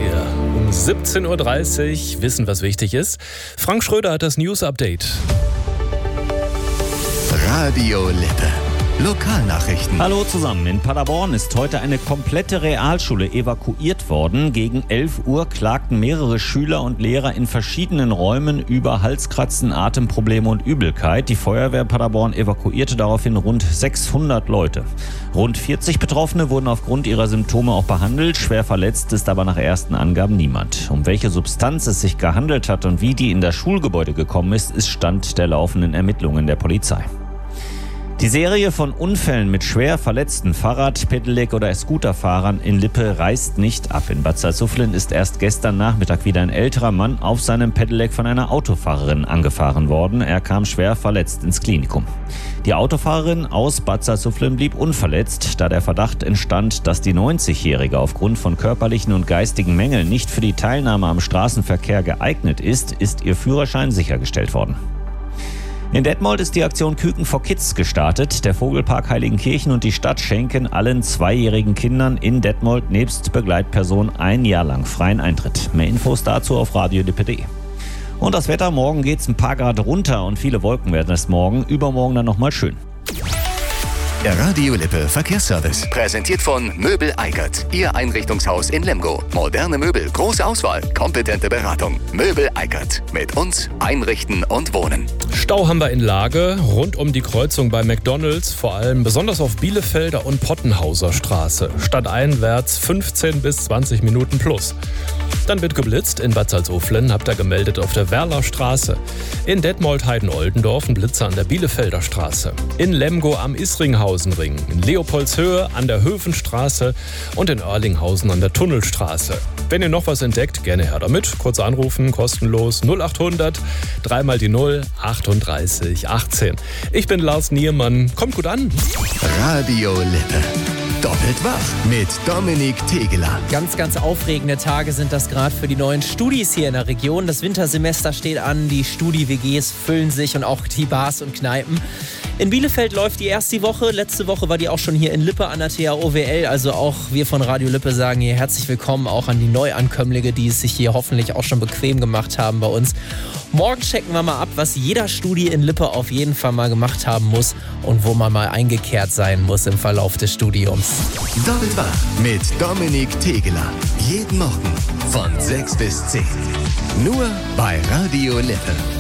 Um 17.30 Uhr wissen, was wichtig ist. Frank Schröder hat das News-Update. Radio Lippe. Lokalnachrichten. Hallo zusammen. In Paderborn ist heute eine komplette Realschule evakuiert worden. Gegen 11 Uhr klagten mehrere Schüler und Lehrer in verschiedenen Räumen über Halskratzen, Atemprobleme und Übelkeit. Die Feuerwehr Paderborn evakuierte daraufhin rund 600 Leute. Rund 40 Betroffene wurden aufgrund ihrer Symptome auch behandelt. Schwer verletzt ist aber nach ersten Angaben niemand. Um welche Substanz es sich gehandelt hat und wie die in das Schulgebäude gekommen ist Stand der laufenden Ermittlungen der Polizei. Die Serie von Unfällen mit schwer verletzten Fahrrad-, Pedelec- oder Scooterfahrern in Lippe reißt nicht ab. In Bad Salzuflen ist erst gestern Nachmittag wieder ein älterer Mann auf seinem Pedelec von einer Autofahrerin angefahren worden. Er kam schwer verletzt ins Klinikum. Die Autofahrerin aus Bad Salzuflen blieb unverletzt, da der Verdacht entstand, dass die 90-Jährige aufgrund von körperlichen und geistigen Mängeln nicht für die Teilnahme am Straßenverkehr geeignet ist ihr Führerschein sichergestellt worden. In Detmold ist die Aktion Küken for Kids gestartet. Der Vogelpark Heiligenkirchen und die Stadt schenken allen 2-jährigen Kindern in Detmold nebst Begleitperson ein Jahr lang freien Eintritt. Mehr Infos dazu auf radiolippe.de. Und das Wetter, morgen geht's ein paar Grad runter und viele Wolken werden es morgen. Übermorgen dann nochmal schön. Der Radio Lippe Verkehrsservice. Präsentiert von Möbel Eickert. Ihr Einrichtungshaus in Lemgo. Moderne Möbel, große Auswahl, kompetente Beratung. Möbel Eickert. Mit uns einrichten und wohnen. Stau haben wir in Lage, rund um die Kreuzung bei McDonald's, vor allem besonders auf Bielefelder und Pottenhauser Straße. Stadteinwärts 15 bis 20 Minuten plus. Dann wird geblitzt in Bad Salzuflen, habt ihr gemeldet auf der Werler Straße. In Detmold-Heiden-Oldendorf ein Blitzer an der Bielefelder Straße. In Lemgo am Isringhausenring, in Leopoldshöhe an der Höfenstraße und in Oerlinghausen an der Tunnelstraße. Wenn ihr noch was entdeckt, gerne her damit. Kurz anrufen, kostenlos 0800 3 mal die 0 38 18. Ich bin Lars Niermann. Kommt gut an. Radio Lippe. Doppelt wach mit Dominik Tegeler. Ganz, ganz aufregende Tage sind das gerade für die neuen Studis hier in der Region. Das Wintersemester steht an, die Studi-WGs füllen sich und auch die Bars und Kneipen. In Bielefeld läuft die erst die Woche. Letzte Woche war die auch schon hier in Lippe an der THOWL. Also auch wir von Radio Lippe sagen hier herzlich willkommen auch an die Neuankömmlinge, die es sich hier hoffentlich auch schon bequem gemacht haben bei uns. Morgen checken wir mal ab, was jeder Studi in Lippe auf jeden Fall mal gemacht haben muss und wo man mal eingekehrt sein muss im Verlauf des Studiums. Doppelt wach mit Dominik Tegeler. Jeden Morgen von 6 bis 10. Nur bei Radio Lippe.